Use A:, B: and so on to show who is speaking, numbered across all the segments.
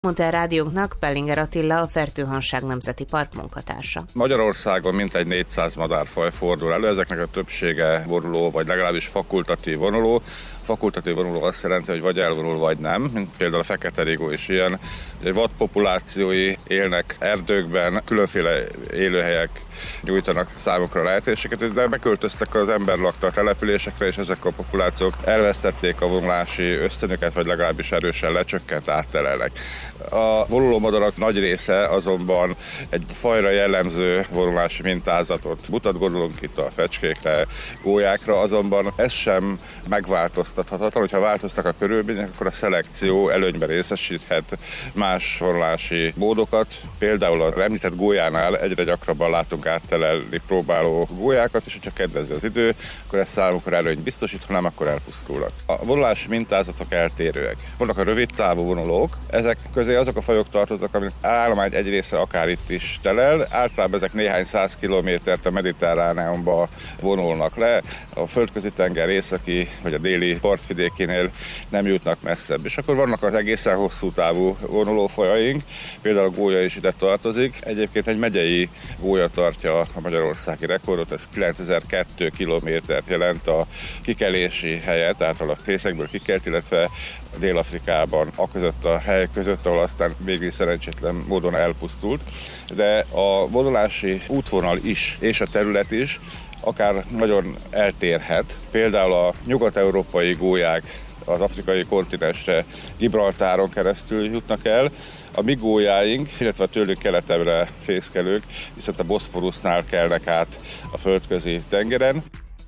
A: mondta el rádiónknak Pellinger Attila, a Fertőhanság Nemzeti Park munkatársa.
B: Magyarországon mintegy 400 madárfaj fordul elő, ezeknek a többsége vonuló, vagy legalábbis fakultatív vonuló. Fakultatív vonuló azt jelenti, hogy vagy elvonul, vagy nem, mint például a fekete rigó is ilyen. Vadpopulációi élnek erdőkben, különféle élőhelyek nyújtanak számukra lehetőséget, de beköltöztek az ember lakta településekre, és ezek a populációk elvesztették a vonulási ösztönöket, vagy legalábbis erősen lecsökkent, áttelelnek. A vonuló madarak nagy része azonban egy fajra jellemző vonulási mintázatot mutat, gondolunk itt a fecskékre, gólyákra, azonban ez sem megváltoztathatatlan, hogyha változtak a körülmények, akkor a szelekció előnyben részesíthet más vonulási módokat. Például az említett gólyánál egyre gyakrabban látunk áttelelni próbáló gólyákat, és hogyha kedvező az idő, akkor ez számukra előnyt biztosít, ha nem, akkor elpusztulnak. A vonulási mintázatok eltérőek. Vannak a rövid távú vonulók, ezek közé azok a fajok tartoznak, amik állomány egy része akár itt is telel. Általában ezek néhány 100 kilométert a Mediterráneumba vonulnak le. A Földközi-tenger északi vagy a déli partvidékénél nem jutnak messzebb. És akkor vannak az egészen hosszú távú vonulófajaink, például a gólya is ide tartozik. Egyébként egy megyei gólya tartja a magyarországi rekordot, ez 9002 kilométert jelent a kikelési helye, tehát a fészekből kikelt, illetve Dél-Afrikában, között a hely között, ahol aztán végül szerencsétlen módon elpusztult. De a vonulási útvonal is, és a terület is akár nagyon eltérhet. Például a nyugat-európai gólyák az afrikai kontinensre Gibraltáron keresztül jutnak el, a mi gólyáink, illetve a tőlük keletebbre fészkelők viszont a Boszporusznál kelnek át a Földközi tengeren.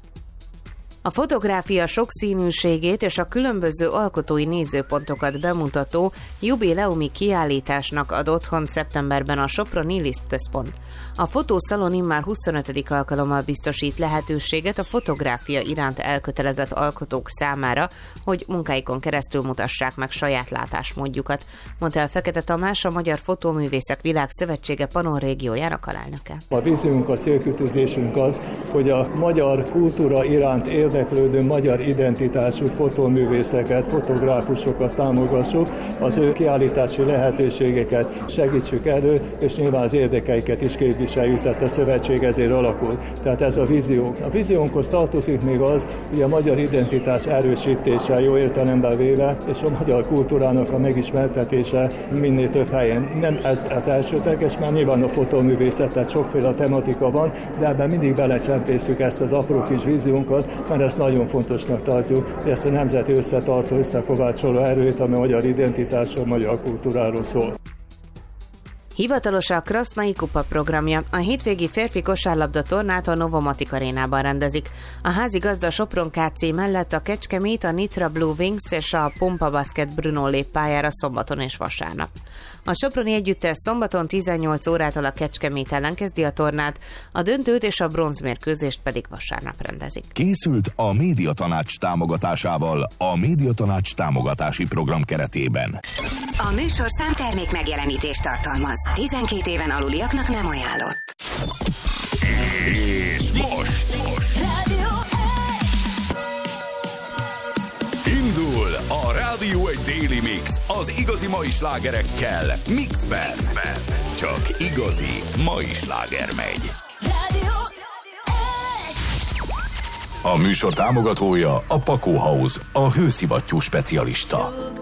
A: A fotográfia sokszínűségét és a különböző alkotói nézőpontokat bemutató jubileumi kiállításnak ad otthont szeptemberben a Soproni Liszt Központ. A fotószalon immár 25. alkalommal biztosít lehetőséget a fotográfia iránt elkötelezett alkotók számára, hogy munkáikon keresztül mutassák meg saját látásmódjukat, mondta el Fekete Tamás, a Magyar Fotóművészek Világszövetsége Pannon régiójának alelnöke.
C: A víziunk, a célkitűzésünk az, hogy a magyar kultúra iránt érdeklődő magyar identitású fotóművészeket, fotográfusokat támogassuk, az ő kiállítási lehetőségeket segítsük elő, és nyilván az érdekeiket is képviseljük, tehát a szövetség ezért alakul. Tehát ez a vízió. A víziónkhoz tartozik még az, hogy a magyar identitás erősítése, jó értelemben véve, és a magyar kultúrának a megismertetése minél több helyen. Nem ez elsődleges, mert nyilván a fotóművészet, tehát sokféle tematika van, de ebben mindig belecsempészük ezt az apró kis víziónkat, mert ezt nagyon fontosnak tartjuk, hogy ezt a nemzeti összetartó, összekovácsoló erőt, ami a magyar identitásról, a magyar kultúráról szól.
A: Hivatalos a Krasznai Kupa programja. A hétvégi férfi kosárlabda tornát a Novomatic arénában rendezik. A házigazda Sopron KC mellett a Kecskemét, a Nitra Blue Wings és a Pompa Basket Brno lép pályára szombaton és vasárnap. A soproni együttes szombaton 18 órától a Kecskemét ellen kezdi a tornát, a döntőt és a bronzmérkőzést pedig vasárnap rendezik.
D: Készült a Médiatanács támogatásával a Médiatanács támogatási program keretében.
E: A műsorszám termék megjelenítést tartalmaz. 12 éven aluliaknak nem ajánlott.
D: És most
E: Rádió
D: indul a Rádió egy Daily Mix az igazi mai slágerekkel Mixben. Csak igazi mai sláger megy.
E: Rádió
D: A műsor támogatója a Pakó House, a hőszivattyú specialista.